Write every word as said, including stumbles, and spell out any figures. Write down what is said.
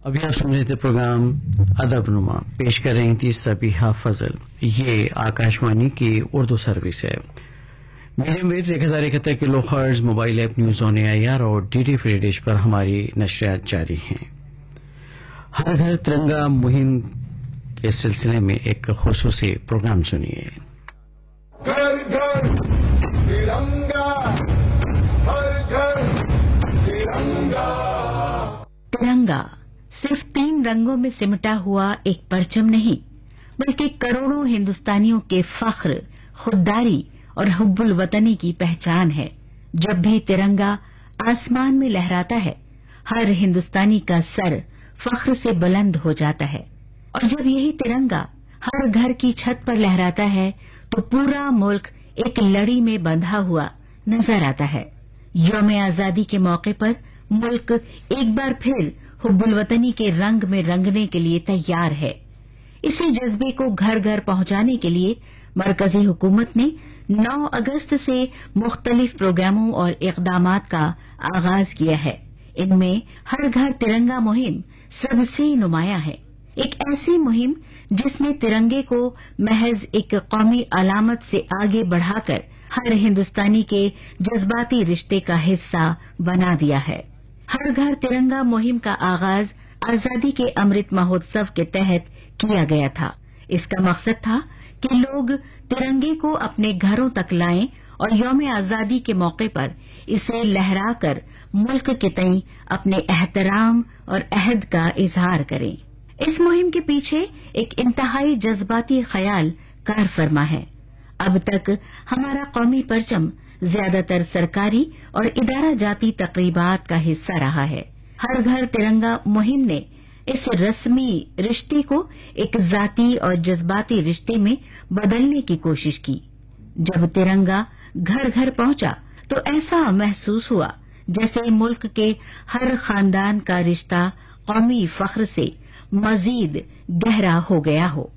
ابھی آپ سن رہے تھے پروگرام ادب نما، پیش کر رہی تھی سبیحہ فضل. یہ آکاشوانی کی اردو سروس ہے. میڈیم ویوز ایک ہزار اکہتر کلو hertz, mobile app news on a I R اور ڈی ڈی فری ڈش پر ہماری نشریات جاری ہیں. ہر گھر ترنگا مہم کے سلسلے میں ایک خصوصی پروگرام سنیے. گھر گھر ترنگا، ہر گھر ترنگا. ترنگا صرف تین رنگوں میں سمٹا ہوا ایک پرچم نہیں، بلکہ کروڑوں ہندوستانیوں کے فخر، خودداری اور حب الوطنی کی پہچان ہے. جب بھی ترنگا آسمان میں لہراتا ہے، ہر ہندوستانی کا سر فخر سے بلند ہو جاتا ہے. اور جب یہی ترنگا ہر گھر کی چھت پر لہراتا ہے تو پورا ملک ایک لڑی میں بندھا ہوا نظر آتا ہے. یوم آزادی کے موقع پر ملک ایک بار پھر حب الوطنی کے رنگ میں رنگنے کے لیے تیار ہے. اسی جذبے کو گھر گھر پہنچانے کے لیے مرکزی حکومت نے نو اگست سے مختلف پروگراموں اور اقدامات کا آغاز کیا ہے. ان میں ہر گھر ترنگا مہم سب سے نمایاں ہے. ایک ایسی مہم جس نے ترنگے کو محض ایک قومی علامت سے آگے بڑھا کر ہر ہندوستانی کے جذباتی رشتے کا حصہ بنا دیا ہے. ہر گھر ترنگا مہم کا آغاز آزادی کے امرت مہوتسو کے تحت کیا گیا تھا. اس کا مقصد تھا کہ لوگ ترنگے کو اپنے گھروں تک لائیں اور یوم آزادی کے موقع پر اسے لہرا کر ملک کے تئیں اپنے احترام اور عہد کا اظہار کریں. اس مہم کے پیچھے ایک انتہائی جذباتی خیال کار فرما ہے. اب تک ہمارا قومی پرچم زیادہ تر سرکاری اور ادارہ جاتی تقریبات کا حصہ رہا ہے. ہر گھر ترنگا مہم نے اس رسمی رشتے کو ایک ذاتی اور جذباتی رشتے میں بدلنے کی کوشش کی. جب ترنگا گھر گھر پہنچا تو ایسا محسوس ہوا جیسے ملک کے ہر خاندان کا رشتہ قومی فخر سے مزید گہرا ہو گیا ہو.